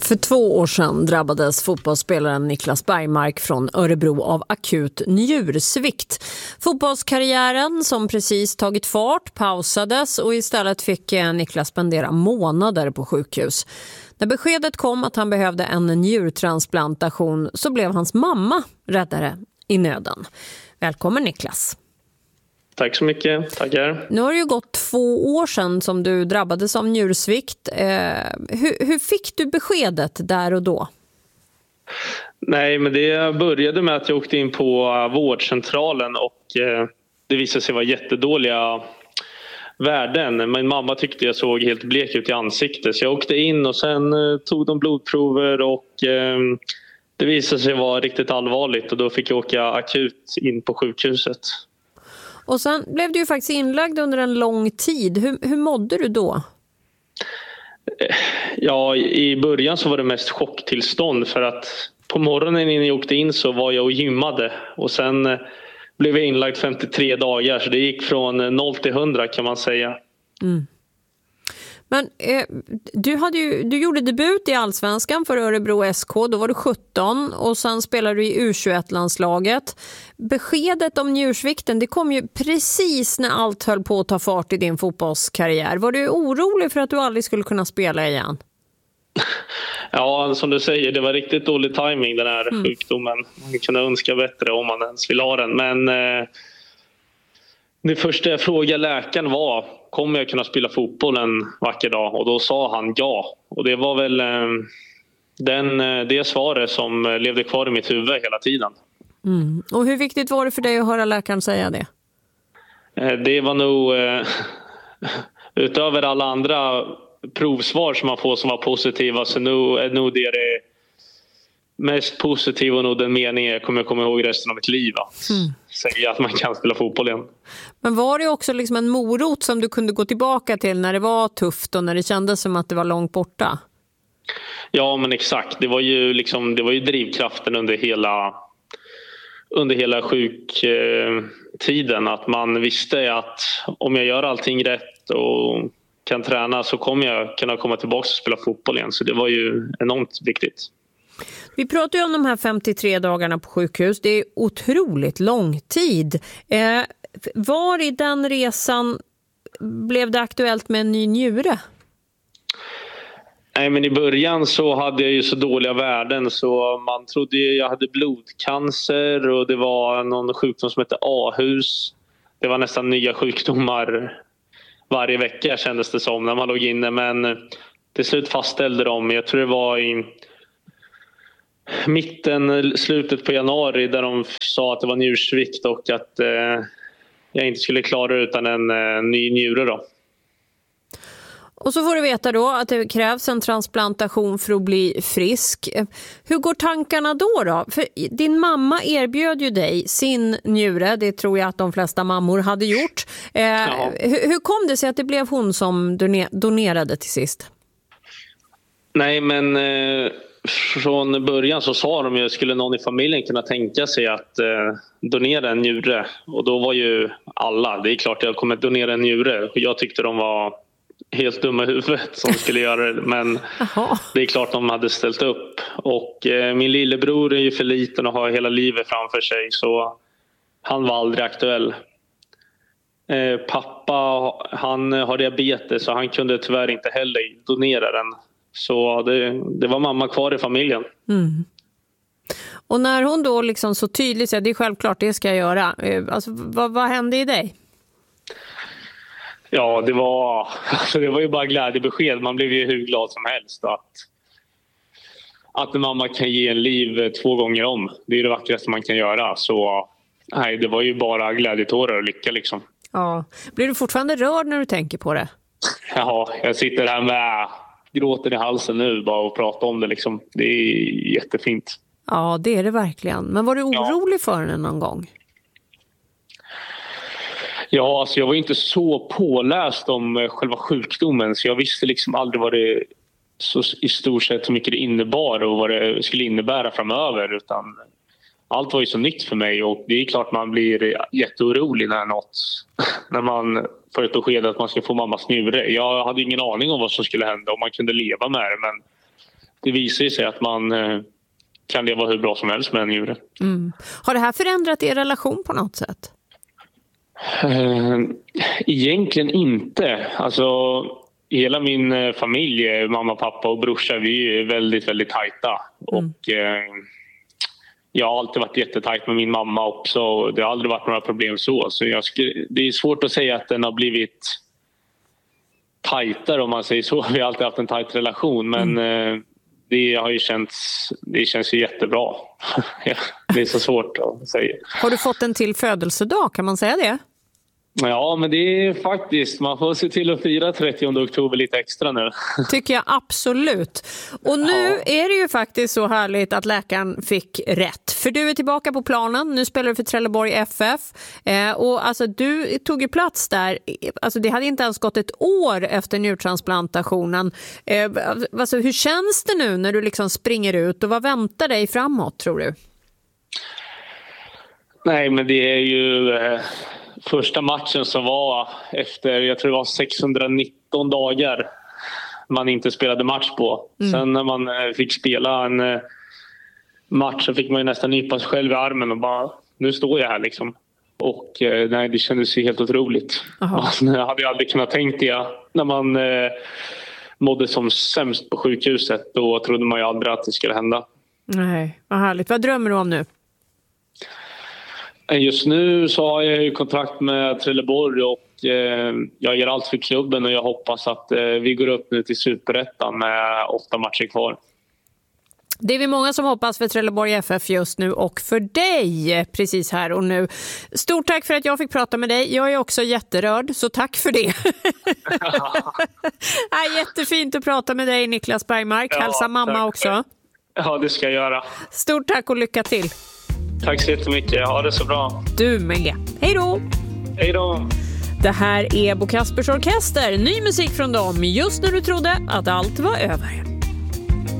För 2 år sedan drabbades fotbollsspelaren Niklas Bergmark från Örebro av akut njursvikt. Fotbollskarriären som precis tagit fart pausades och istället fick Niklas spendera månader på sjukhus. När beskedet kom att han behövde en njurtransplantation så blev hans mamma räddare i nöden. Välkommen Niklas. Tack så mycket, tackar. Nu har det ju gått 2 år sedan som du drabbades av njursvikt. Hur fick du beskedet där och då? Nej, men det började med att jag åkte in på vårdcentralen och det visade sig vara jättedåliga värden. Min mamma tyckte jag såg helt blek ut i ansiktet så jag åkte in och sen tog de blodprover och det visade sig vara riktigt allvarligt och då fick jag åka akut in på sjukhuset. Och sen blev du ju faktiskt inlagd under en lång tid. Hur mådde du då? Ja, i början så var det mest chocktillstånd för att på morgonen innan jag åkte in så var jag och gymmade. Och sen blev jag inlagd 53 dagar så det gick från 0 till 100 kan man säga. Mm. Men du gjorde debut i Allsvenskan för Örebro SK, då var du 17 och sen spelade du i U21-landslaget. Beskedet om njursvikten, det kom ju precis när allt höll på att ta fart i din fotbollskarriär. Var du orolig för att du aldrig skulle kunna spela igen? Ja, som du säger, det var riktigt dålig timing den här sjukdomen. Man kunde önska bättre om man ens vill ha den, men det första jag frågade läkaren var: kommer jag kunna spela fotboll en vacker dag? Och då sa han ja. Och det var väl det svaret som levde kvar i mitt huvud hela tiden. Mm. Och hur viktigt var det för dig att höra läkaren säga det? Det var nog utöver alla andra provsvar som man får som var positiva så är nog det mest positiva och nog den meningen jag kommer komma ihåg resten av mitt liv. Säga att man kan spela fotboll igen. Men var det också liksom en morot som du kunde gå tillbaka till när det var tufft och när det kändes som att det var långt borta? Ja, men exakt. Det var ju drivkraften under hela sjuktiden. Att man visste att om jag gör allting rätt och kan träna så kommer jag kunna komma tillbaka och spela fotboll igen. Så det var ju enormt viktigt. Vi pratar ju om de här 53 dagarna på sjukhus. Det är otroligt lång tid. Var i den resan blev det aktuellt med en ny njure? Nej, men i början så hade jag ju så dåliga värden så man trodde jag hade blodcancer och det var någon sjukdom som hette A-hus. Det var nästan nya sjukdomar varje vecka kändes det som när man låg inne, men till slut fastställde de, jag tror det var i slutet på januari där de sa att det var njursvikt och att jag inte skulle klara det utan en ny njure då. Och så får du veta då att det krävs en transplantation för att bli frisk. Hur går tankarna då? För din mamma erbjöd ju dig sin njure, det tror jag att de flesta mammor hade gjort. Hur kom det sig att det blev hon som donerade till sist? Nej, men från början så sa de ju skulle någon i familjen kunna tänka sig att donera en njure. Och då var ju alla, det är klart jag kommer att donera en njure. Jag tyckte de var helt dumma i huvudet som skulle göra det. Men det är klart de hade ställt upp. Och min lillebror är ju för liten och har hela livet framför sig. Så han var aldrig aktuell. Pappa, han har diabetes så han kunde tyvärr inte heller donera den. Så det var mamma kvar i familjen. Mm. Och när hon då liksom så tydligt säger det är självklart det ska jag göra. Alltså, vad hände i dig? Ja, det var ju bara glädjebesked. Man blev ju hur glad som helst att mamma kan ge en liv 2 gånger om. Det är det vackraste man kan göra. Så nej, det var ju bara glädjetårar och lycka liksom. Ja. Blir du fortfarande rörd när du tänker på det? Ja, jag sitter här med gråter i halsen nu bara och pratar om det liksom. Det är jättefint. Ja, det är det verkligen. Men var du orolig för den någon gång? Ja, alltså jag var inte så påläst om själva sjukdomen så jag visste liksom aldrig vad det så i stort sett hur mycket det innebar och vad det skulle innebära framöver utan allt var ju så nytt för mig och det är klart man blir jätteorolig när man får ett besked att man ska få mammas njure. Jag hade ingen aning om vad som skulle hända om man kunde leva med det men det visar ju sig att man kan leva hur bra som helst med en njure. Har det här förändrat er relation på något sätt? Egentligen inte. Alltså, hela min familj, mamma, pappa och brorsa, vi är väldigt, väldigt tajta. Och jag har alltid varit jättetajt med min mamma också. Det har aldrig varit några problem så det är svårt att säga att den har blivit tajtare om man säger så. Vi har alltid haft en tajt relation, men det känns ju jättebra. Det är så svårt att säga. Har du fått en till födelsedag, kan man säga det? Ja, men det är faktiskt, man får se till att fira 30 oktober lite extra nu. Tycker jag absolut. Och nu är det ju faktiskt så härligt att läkaren fick rätt. För du är tillbaka på planen, nu spelar du för Trelleborg FF. Och alltså du tog ju plats där, alltså det hade inte ens gått ett år efter njurtransplantationen. Alltså hur känns det nu när du liksom springer ut och vad väntar dig framåt, tror du? Nej, men det är ju... Första matchen som var efter, jag tror det var 619 dagar man inte spelade match på. Sen när man fick spela en match så fick man ju nästan nypa sig själv i armen och bara, nu står jag här liksom. Och nej, det kändes ju helt otroligt. Man hade aldrig kunnat tänkt det när man mådde som sämst på sjukhuset. Då trodde man ju aldrig att det skulle hända. Nej, vad härligt. Vad drömmer du om nu? Just nu så har jag ju kontrakt med Trelleborg och jag gör allt för klubben och jag hoppas att vi går upp nu till Superettan med 8 matcher kvar. Det är vi många som hoppas för Trelleborg FF just nu och för dig precis här och nu. Stort tack för att jag fick prata med dig. Jag är också jätterörd, så tack för det. Jättefint att prata med dig, Niklas Bergmark. Hälsa mamma tack. Också. Ja, det ska jag göra. Stort tack och lycka till. Tack så jättemycket. Ha det så bra. Du med. Hej då! Hej då! Det här är Bo Kaspers Orkester. Ny musik från dem just när du trodde att allt var över.